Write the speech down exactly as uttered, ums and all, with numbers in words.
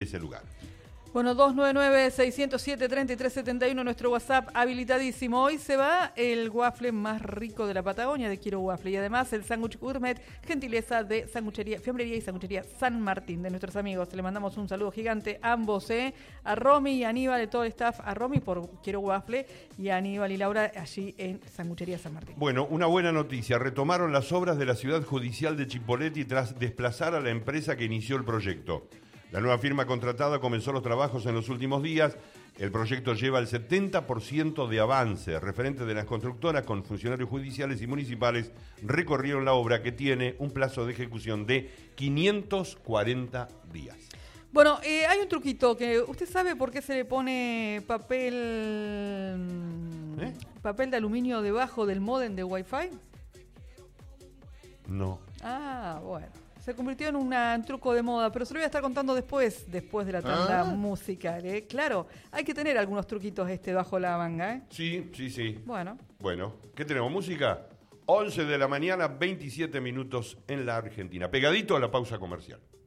ese lugar. Bueno, dos nueve nueve, seis cero siete, tres tres siete uno, nuestro WhatsApp habilitadísimo. Hoy se va el waffle más rico de la Patagonia de Quiero Waffle y además el sándwich gourmet, gentileza de sanguchería, fiambrería y sanguchería San Martín, de nuestros amigos. Le mandamos un saludo gigante a ambos, ¿eh? A Romy y a Aníbal, de todo el staff, a Romy por Quiero Waffle y a Aníbal y Laura allí en Sanguchería San Martín. Bueno, una buena noticia. Retomaron las obras de la ciudad judicial de Chipoleti tras desplazar a la empresa que inició el proyecto. La nueva firma contratada comenzó los trabajos en los últimos días. El proyecto lleva el setenta por ciento de avance. Referentes de las constructoras con funcionarios judiciales y municipales recorrieron la obra, que tiene un plazo de ejecución de quinientos cuarenta días. Bueno, eh, hay un truquito que usted sabe por qué se le pone papel ¿Eh? papel de aluminio debajo del módem de Wi-Fi. No. Ah, bueno. Se convirtió en una, un truco de moda, pero se lo voy a estar contando después, después de la tanda ah. musical, ¿eh? Claro, hay que tener algunos truquitos este bajo la manga, ¿eh? Sí, sí, sí. Bueno. Bueno, ¿qué tenemos? ¿Música? once de la mañana, veintisiete minutos en la Argentina. Pegadito a la pausa comercial.